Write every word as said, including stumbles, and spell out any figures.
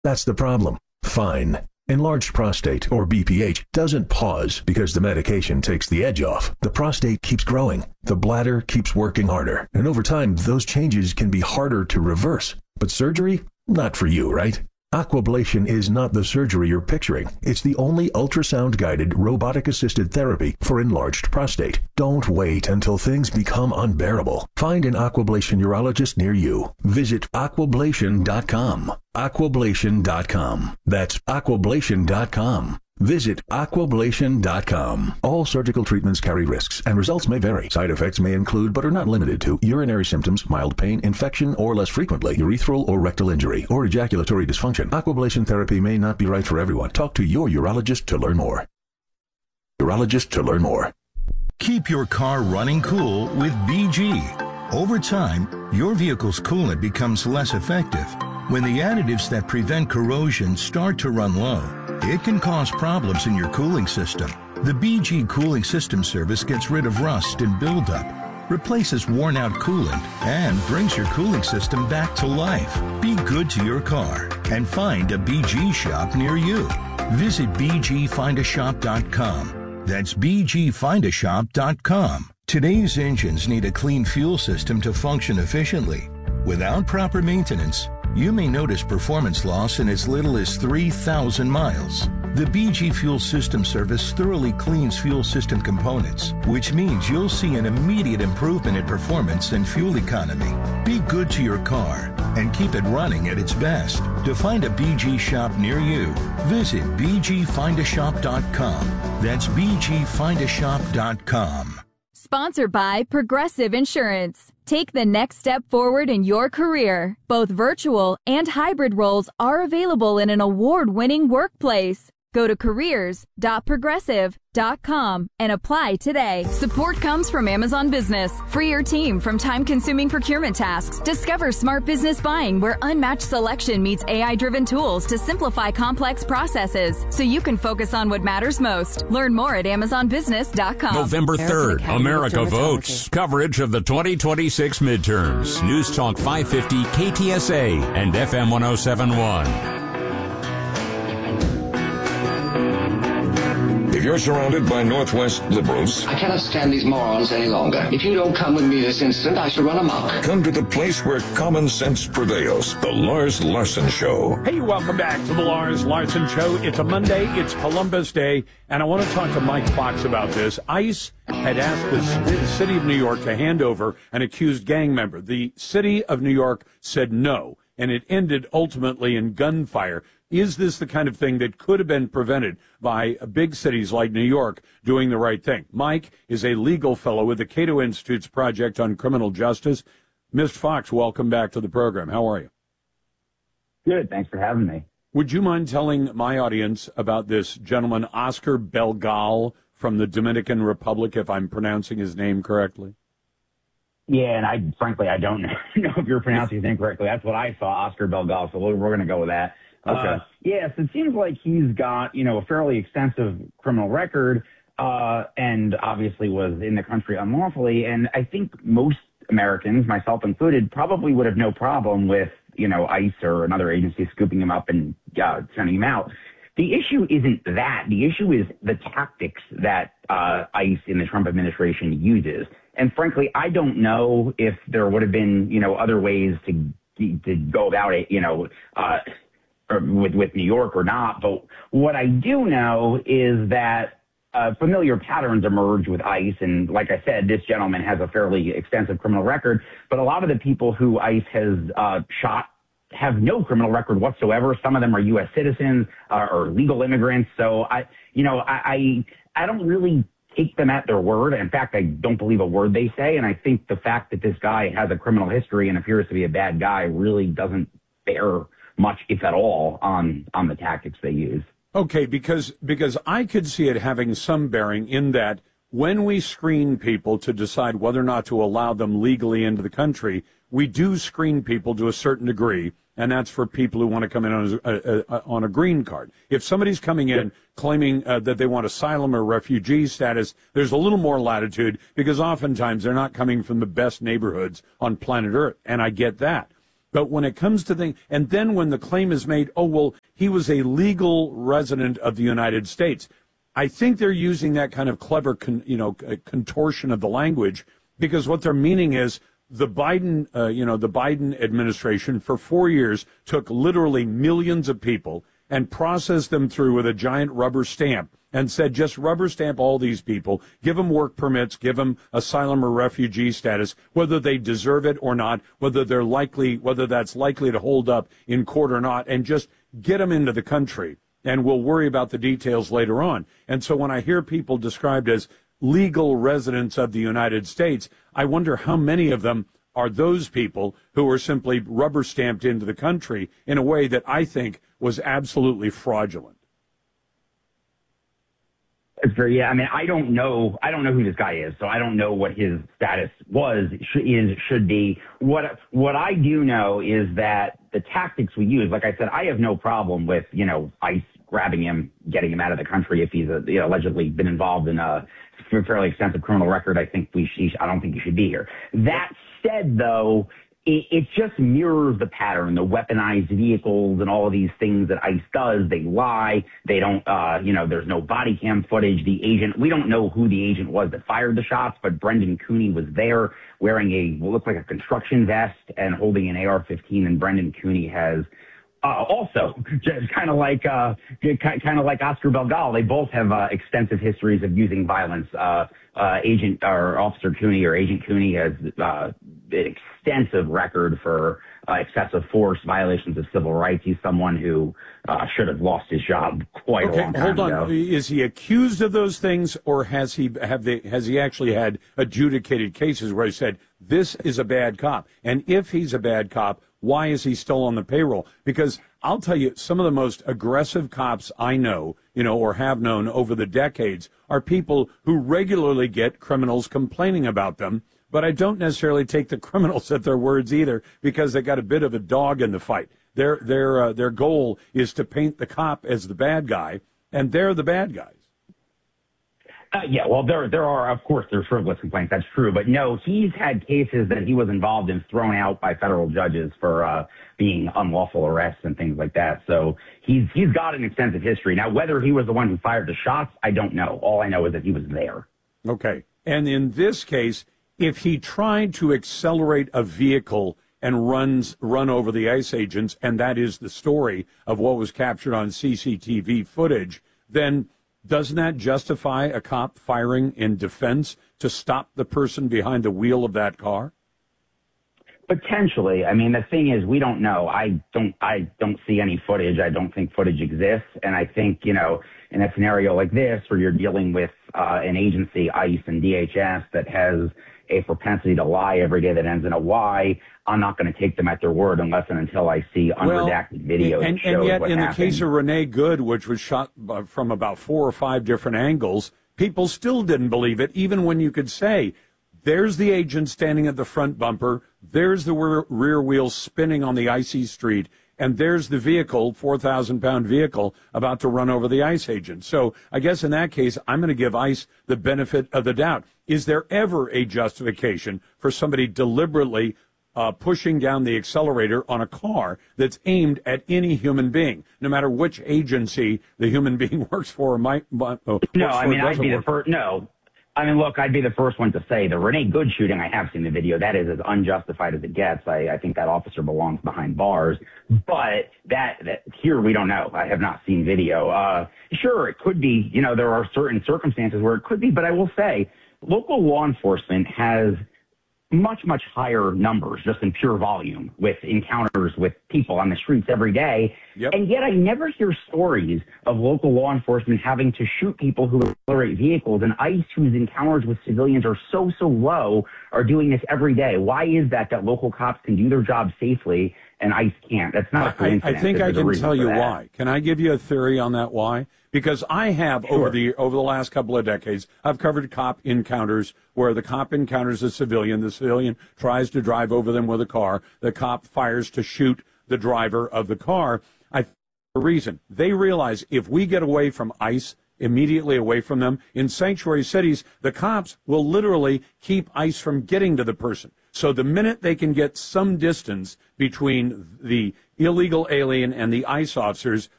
That's the problem. Fine. Enlarged prostate, or B P H, doesn't pause because the medication takes the edge off. The prostate keeps growing. The bladder keeps working harder. And over time, those changes can be harder to reverse. But surgery? Not for you, right? Aquablation is not the surgery you're picturing. It's the only ultrasound-guided, robotic-assisted therapy for enlarged prostate. Don't wait until things become unbearable. Find an Aquablation urologist near you. Visit aquablation dot com. aquablation dot com. That's aquablation dot com. Visit aquablation dot com. All surgical treatments carry risks, and results may vary. Side effects may include, but are not limited to, urinary symptoms, mild pain, infection, or less frequently, urethral or rectal injury, or ejaculatory dysfunction. Aquablation therapy may not be right for everyone. Talk to your urologist to learn more. Urologist to learn more. Keep your car running cool with B G. Over time, your vehicle's coolant becomes less effective. When the additives that prevent corrosion start to run low, it can cause problems in your cooling system. The B G Cooling System Service gets rid of rust and buildup, replaces worn-out coolant, and brings your cooling system back to life. Be good to your car and find a B G shop near you. Visit b g find a shop dot com. That's b g find a shop dot com. Today's engines need a clean fuel system to function efficiently. Without proper maintenance, you may notice performance loss in as little as three thousand miles. The B G Fuel System Service thoroughly cleans fuel system components, which means you'll see an immediate improvement in performance and fuel economy. Be good to your car and keep it running at its best. To find a B G shop near you, visit b g find a shop dot com. That's b g find a shop dot com. Sponsored by Progressive Insurance. Take the next step forward in your career. Both virtual and hybrid roles are available in an award-winning workplace. Go to careers dot progressive dot com and apply today. Support comes from Amazon Business. Free your team from time-consuming procurement tasks. Discover smart business buying where unmatched selection meets A I-driven tools to simplify complex processes so you can focus on what matters most. Learn more at amazon business dot com. November third, America Votes. Coverage of the twenty twenty-six midterms. News Talk five fifty K T S A and F M one oh seven point one. If you're surrounded by Northwest liberals, I cannot stand these morons any longer. If you don't come with me this instant, I shall run amok. Come to the place where common sense prevails. The Lars Larson Show. Hey, welcome back to the Lars Larson Show. It's a Monday. It's Columbus Day. And I want to talk to Mike Fox about this. ICE had asked the city of New York to hand over an accused gang member. The city of New York said no, and it ended ultimately in gunfire. Is this the kind of thing that could have been prevented by big cities like New York doing the right thing? Mike is a legal fellow with the Cato Institute's Project on Criminal Justice. Mister Fox, welcome back to the program. How are you? Good. Thanks for having me. Would you mind telling my audience about this gentleman, Oscar Belgal, from the Dominican Republic, if I'm pronouncing his name correctly? Yeah, and I frankly, I don't know if you're pronouncing his name correctly. That's what I saw, Oscar Belgal, so we're, we're going to go with that. Okay. Uh, yes, it seems like he's got, you know, a fairly extensive criminal record, uh, and obviously was in the country unlawfully. And I think most Americans, myself included, probably would have no problem with, you know, ICE or another agency scooping him up and uh, sending him out. The issue isn't that. The issue is the tactics that uh, ICE in the Trump administration uses. And frankly, I don't know if there would have been, you know, other ways to to go about it, you know, uh, with, with New York or not. But what I do know is that uh, familiar patterns emerge with ICE. And like I said, this gentleman has a fairly extensive criminal record. But a lot of the people who ICE has uh, shot have no criminal record whatsoever. Some of them are U S citizens uh, or legal immigrants. So I, you know, I, I, I don't really take them at their word. In fact, I don't believe a word they say. And I think the fact that this guy has a criminal history and appears to be a bad guy really doesn't bear much, if at all, on, on the tactics they use. Okay, because because I could see it having some bearing in that when we screen people to decide whether or not to allow them legally into the country, we do screen people to a certain degree, and that's for people who want to come in on a, a, a, on a green card. If somebody's coming in yep. claiming uh, that they want asylum or refugee status, there's a little more latitude because oftentimes they're not coming from the best neighborhoods on planet Earth, and I get that. But when it comes to things, and then when the claim is made, oh, well, he was a legal resident of the United States, I think they're using that kind of clever, con, you know, contortion of the language, because what they're meaning is the Biden, uh, you know, the Biden administration for four years took literally millions of people and processed them through with a giant rubber stamp and said, just rubber stamp all these people, give them work permits, give them asylum or refugee status, whether they deserve it or not, whether they're likely, whether that's likely to hold up in court or not, and just get them into the country. And we'll worry about the details later on. And so when I hear people described as legal residents of the United States, I wonder how many of them are those people who were simply rubber stamped into the country in a way that I think was absolutely fraudulent. It's very, yeah. I mean, I don't know. I don't know who this guy is, so I don't know what his status was, should, is, should be. What what I do know is that the tactics we use, like I said, I have no problem with, you know, ICE grabbing him, getting him out of the country if he's a, you know, allegedly been involved in a fairly extensive criminal record. I think we should, I don't think he should be here. That said, though, it, it just mirrors the pattern, the weaponized vehicles and all of these things that ICE does. They lie. They don't, uh, you know, there's no body cam footage. The agent, we don't know who the agent was that fired the shots, but Brendan Cooney was there wearing a, what looked like a construction vest and holding an A R fifteen, and Brendan Cooney has Uh, also, just kind of like uh, kind of like Oscar Belgal, they both have uh, extensive histories of using violence. Uh, uh, Agent or Officer Cooney or Agent Cooney has uh, an extensive record for uh, excessive force, violations of civil rights. He's someone who uh, should have lost his job quite okay, a long time hold on. ago. Is he accused of those things, or has he have they has he actually had adjudicated cases where he said this is a bad cop? And if he's a bad cop, why is he still on the payroll? Because I'll tell you, some of the most aggressive cops I know, you know, or have known over the decades are people who regularly get criminals complaining about them. But I don't necessarily take the criminals at their words either, because they got a bit of a dog in the fight. Their their uh, their goal is to paint the cop as the bad guy, and they're the bad guys. Uh, yeah, well, there there are, of course, there's frivolous complaints. That's true. But no, he's had cases that he was involved in thrown out by federal judges for uh, being unlawful arrests and things like that. So he's he's got an extensive history. Now, whether he was the one who fired the shots, I don't know. All I know is that he was there. Okay. And in this case, if he tried to accelerate a vehicle and runs run over the ICE agents, and that is the story of what was captured on C C T V footage, then doesn't that justify a cop firing in defense to stop the person behind the wheel of that car? Potentially. I mean, the thing is, we don't know. I don't, I don't see any footage. I don't think footage exists. And I think, you know, in a scenario like this where you're dealing with uh, an agency, ICE and D H S, that has a propensity to lie every day that ends in a Y, I'm not going to take them at their word unless and until I see unredacted well, video. And, that shows and yet, what in happened. the case of Renee Good, which was shot from about four or five different angles, people still didn't believe it, even when you could say, there's the agent standing at the front bumper, there's the rear, rear wheel spinning on the icy street, and there's the vehicle, four thousand pound vehicle, about to run over the ICE agent. So I guess in that case, I'm going to give ICE the benefit of the doubt. Is there ever a justification for somebody deliberately uh, pushing down the accelerator on a car that's aimed at any human being, no matter which agency the human being works for or might, uh, works no, I mean, for I'd be the first, no. I mean, look, I'd be the first one to say the Renee Good shooting, I have seen the video. That is as unjustified as it gets. I, I think that officer belongs behind bars. But that, that here we don't know. I have not seen video. Uh, sure, it could be, you know, there are certain circumstances where it could be. But I will say local law enforcement has much, much higher numbers just in pure volume with encounters with people on the streets every day. Yep. And yet I never hear stories of local law enforcement having to shoot people who accelerate vehicles, and ICE, whose encounters with civilians are so, so low, are doing this every day. Why is that, that local cops can do their job safely and ICE can't? That's not a coincidence. I, I think There's I can tell you that. why. Can I give you a theory on that why? Because I have, Sure. over the over the last couple of decades, I've covered cop encounters where the cop encounters a civilian. The civilian tries to drive over them with a car. The cop fires to shoot the driver of the car. I think the reason they realize if we get away from ICE, immediately away from them, in sanctuary cities, the cops will literally keep ICE from getting to the person. So the minute they can get some distance between the illegal alien and the ICE officers,